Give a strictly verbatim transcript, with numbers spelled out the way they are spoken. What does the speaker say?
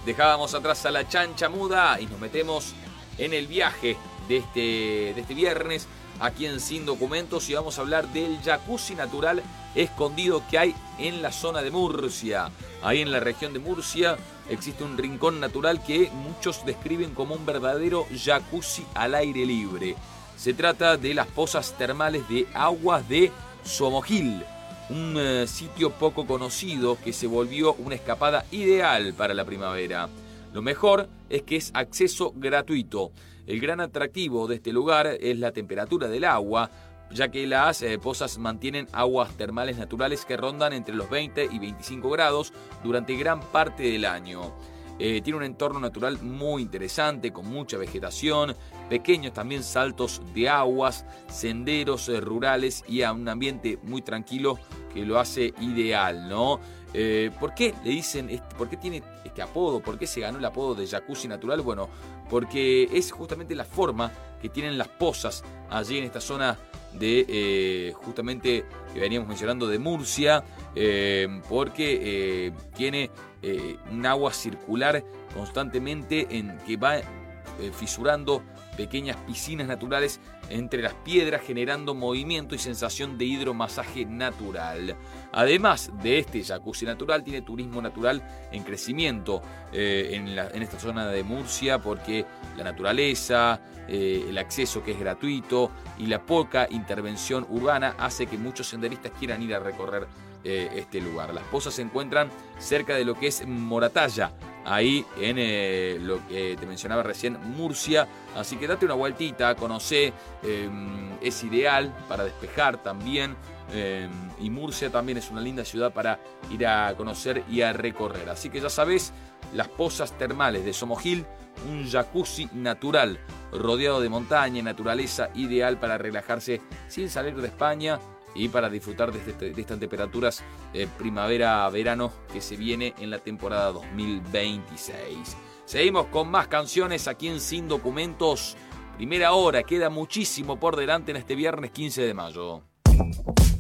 Dejábamos atrás a la Chancha Muda y nos metemos en el viaje de este, de este viernes aquí en Sin Documentos y vamos a hablar del jacuzzi natural escondido que hay en la zona de Murcia. Ahí en la región de Murcia existe un rincón natural que muchos describen como un verdadero jacuzzi al aire libre. Se trata de las pozas termales de aguas de Somogil, un eh, sitio poco conocido que se volvió una escapada ideal para la primavera. Lo mejor es que es acceso gratuito. El gran atractivo de este lugar es la temperatura del agua, ya que las eh, pozas mantienen aguas termales naturales que rondan entre los veinte y veinticinco grados durante gran parte del año. Eh, tiene un entorno natural muy interesante, con mucha vegetación, pequeños también saltos de aguas, senderos eh, rurales y a un ambiente muy tranquilo que lo hace ideal, ¿no? Eh, ¿Por qué le dicen, este, por qué tiene este apodo? ¿Por qué se ganó el apodo de jacuzzi natural? Bueno, porque es justamente la forma que tienen las pozas allí en esta zona de, eh, justamente, que veníamos mencionando, de Murcia, eh, porque eh, tiene eh, un agua circular constantemente en que va eh, fisurando pequeñas piscinas naturales entre las piedras, generando movimiento y sensación de hidromasaje natural. Además de este jacuzzi natural, tiene turismo natural en crecimiento eh, en, la, en esta zona de Murcia, porque la naturaleza, eh, el acceso que es gratuito y la poca intervención urbana hace que muchos senderistas quieran ir a recorrer eh, este lugar. Las pozas se encuentran cerca de lo que es Moratalla, ahí en eh, lo que te mencionaba recién, Murcia. Así que date una vueltita, conocé, eh, es ideal para despejar también. Eh, y Murcia también es una linda ciudad para ir a conocer y a recorrer. Así que ya sabés, las pozas termales de Somogil, un jacuzzi natural rodeado de montaña y naturaleza, ideal para relajarse sin salir de España y para disfrutar de, este, de estas temperaturas eh, primavera-verano que se viene en la temporada dos mil veintiséis. Seguimos con más canciones aquí en Sin Documentos. Primera hora, queda muchísimo por delante en este viernes quince de mayo.